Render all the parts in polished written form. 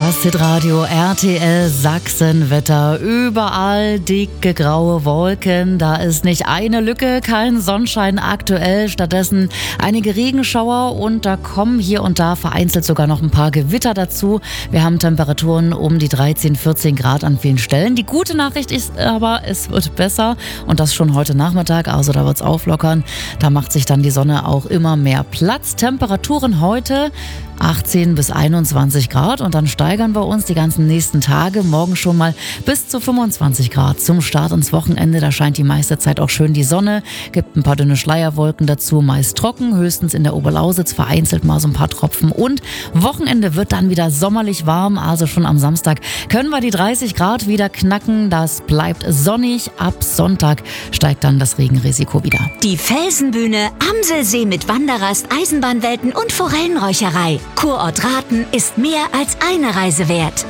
Das Hitradio RTL Sachsenwetter. Überall dicke graue Wolken. Da ist nicht eine Lücke, kein Sonnenschein aktuell. Stattdessen einige Regenschauer und da kommen hier und da vereinzelt sogar noch ein paar Gewitter dazu. Wir haben Temperaturen um die 13, 14 Grad an vielen Stellen. Die gute Nachricht ist aber, es wird besser und das schon heute Nachmittag. Also da wird es auflockern. Da macht sich dann die Sonne auch immer mehr Platz. Temperaturen heute 18 bis 21 Grad und dann steigern wir uns die ganzen nächsten Tage. Morgen schon mal bis zu 25 Grad zum Start ins Wochenende. Da scheint die meiste Zeit auch schön die Sonne. Gibt ein paar dünne Schleierwolken dazu, meist trocken. Höchstens in der Oberlausitz vereinzelt mal so ein paar Tropfen. Und Wochenende wird dann wieder sommerlich warm. Also schon am Samstag können wir die 30 Grad wieder knacken. Das bleibt sonnig. Ab Sonntag steigt dann das Regenrisiko wieder. Die Felsenbühne, Amselsee mit Wanderrast, Eisenbahnwelten und Forellenräucherei. Kurort Rathen ist mehr als eine Reise wert.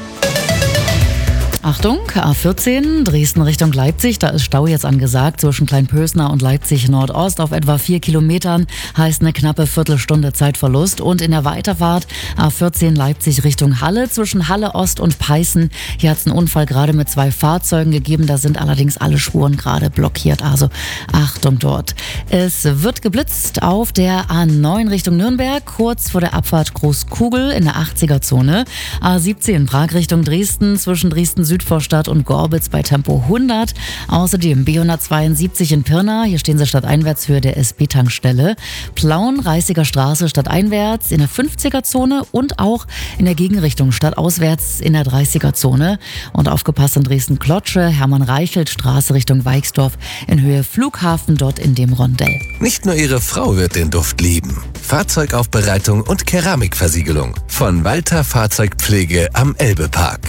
Achtung, A14, Dresden Richtung Leipzig, da ist Stau jetzt angesagt zwischen Kleinpösner und Leipzig Nordost auf etwa 4 Kilometern, heißt eine knappe Viertelstunde Zeitverlust. Und in der Weiterfahrt A14 Leipzig Richtung Halle, zwischen Halle Ost und Peißen, hier hat es einen Unfall gerade mit 2 Fahrzeugen gegeben, da sind allerdings alle Spuren gerade blockiert, also Achtung dort. Es wird geblitzt auf der A9 Richtung Nürnberg, kurz vor der Abfahrt Großkugel in der 80er-Zone, A17 Prag Richtung Dresden, zwischen Dresden Südvorstadt und Gorbitz bei Tempo 100. Außerdem B172 in Pirna, hier stehen sie stadteinwärts der SB-Tankstelle. Plauen, Reißiger Straße stadteinwärts in der 50er-Zone und auch in der Gegenrichtung stadtauswärts in der 30er-Zone. Und aufgepasst in Dresden-Klotsche, Hermann-Reichelt-Straße Richtung Weixdorf in Höhe Flughafen, dort in dem Rondell. Nicht nur Ihre Frau wird den Duft lieben. Fahrzeugaufbereitung und Keramikversiegelung von Walter Fahrzeugpflege am Elbepark.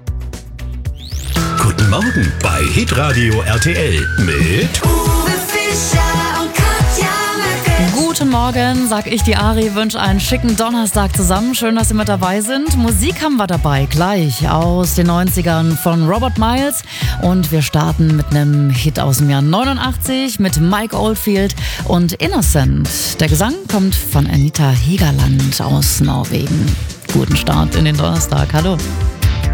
Guten Morgen bei Hitradio RTL mit Uwe Fischer und Katja Möcke. Guten Morgen, sag ich die Ari, wünsche einen schicken Donnerstag zusammen. Schön, dass Sie mit dabei sind. Musik haben wir dabei, gleich aus den 90ern von Robert Miles. Und wir starten mit einem Hit aus dem Jahr 89 mit Mike Oldfield und Innocent. Der Gesang kommt von Anita Hegerland aus Norwegen. Guten Start in den Donnerstag. Hallo.